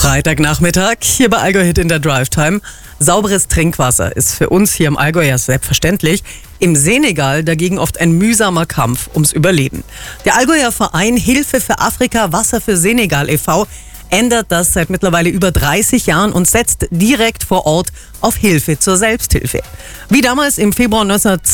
Freitagnachmittag, hier bei Allgäu Hit in der Drive Time. Sauberes Trinkwasser ist für uns hier im Allgäu ja selbstverständlich. Im Senegal dagegen oft ein mühsamer Kampf ums Überleben. Der Allgäuer Verein Hilfe für Afrika Wasser für Senegal e.V. ändert das seit mittlerweile über 30 Jahren und setzt direkt vor Ort auf Hilfe zur Selbsthilfe. Wie damals im Februar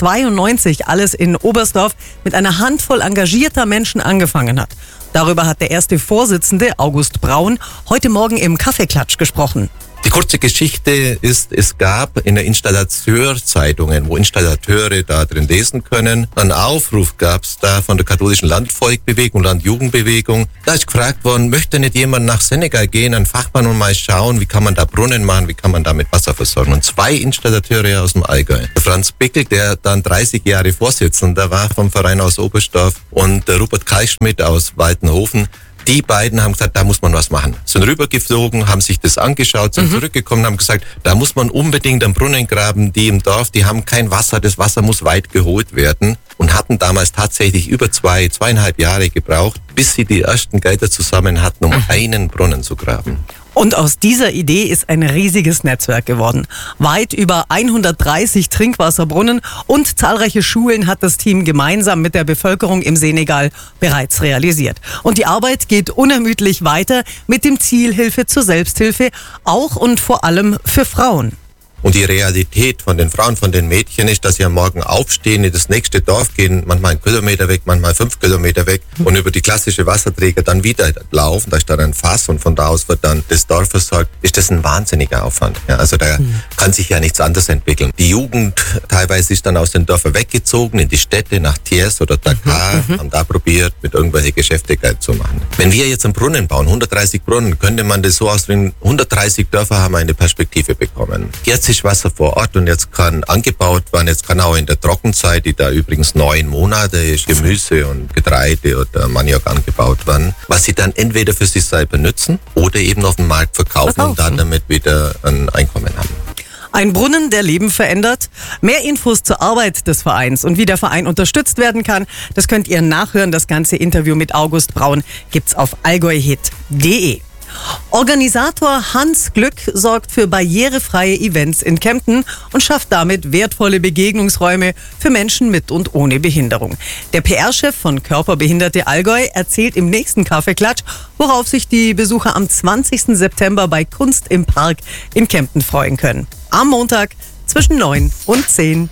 1992 alles in Oberstdorf mit einer Handvoll engagierter Menschen angefangen hat. Darüber hat der erste Vorsitzende, August Braun, heute Morgen im Kaffeeklatsch gesprochen. Die kurze Geschichte ist, es gab in der Installateurzeitungen, wo Installateure da drin lesen können, einen Aufruf gab es da von der katholischen Landvolkbewegung, Landjugendbewegung. Da ist gefragt worden, möchte nicht jemand nach Senegal gehen, ein Fachmann, und mal schauen, wie kann man da Brunnen machen, wie kann man da mit Wasser versorgen. Und 2 Installateure aus dem Allgäu. Der Franz Bickel, der dann 30 Jahre Vorsitzender war vom Verein aus Oberstdorf, und der Rupert Kalschmidt aus Waltenhofen. Die beiden haben gesagt, da muss man was machen. Sind rübergeflogen, haben sich das angeschaut, sind zurückgekommen, haben gesagt, da muss man unbedingt einen Brunnen graben. Die im Dorf, die haben kein Wasser, das Wasser muss weit geholt werden. Und hatten damals tatsächlich über 2,5 Jahre gebraucht, bis sie die ersten Gelder zusammen hatten, um einen Brunnen zu graben. Und aus dieser Idee ist ein riesiges Netzwerk geworden. Weit über 130 Trinkwasserbrunnen und zahlreiche Schulen hat das Team gemeinsam mit der Bevölkerung im Senegal bereits realisiert. Und die Arbeit geht unermüdlich weiter mit dem Ziel Hilfe zur Selbsthilfe, auch und vor allem für Frauen. Und die Realität von den Frauen, von den Mädchen ist, dass sie am Morgen aufstehen, in das nächste Dorf gehen, manchmal 1 Kilometer weg, manchmal 5 Kilometer weg, und über die klassische Wasserträger dann wieder laufen. Da ist dann ein Fass und von da aus wird dann das Dorf versorgt. Ist das ein wahnsinniger Aufwand. Ja, also da kann sich ja nichts anderes entwickeln. Die Jugend teilweise ist dann aus den Dörfern weggezogen in die Städte, nach Thiès oder Dakar, haben da probiert, mit irgendwelche Geschäfte Geld zu machen. Wenn wir jetzt einen Brunnen bauen, 130 Brunnen, könnte man das so ausdrücken, 130 Dörfer haben eine Perspektive bekommen. Jetzt ist Wasser vor Ort und jetzt kann angebaut werden, jetzt kann auch in der Trockenzeit, die da übrigens 9 Monate ist, Gemüse und Getreide oder Maniok angebaut werden, was sie dann entweder für sich selber nützen oder eben auf dem Markt verkaufen und dann damit wieder ein Einkommen haben. Ein Brunnen, der Leben verändert. Mehr Infos zur Arbeit des Vereins und wie der Verein unterstützt werden kann, das könnt ihr nachhören. Das ganze Interview mit August Braun gibt's auf allgäuhit.de. Organisator Hans Glück sorgt für barrierefreie Events in Kempten und schafft damit wertvolle Begegnungsräume für Menschen mit und ohne Behinderung. Der PR-Chef von Körperbehinderte Allgäu erzählt im nächsten Kaffeeklatsch, worauf sich die Besucher am 20. September bei Kunst im Park in Kempten freuen können. Am Montag zwischen 9 und 10.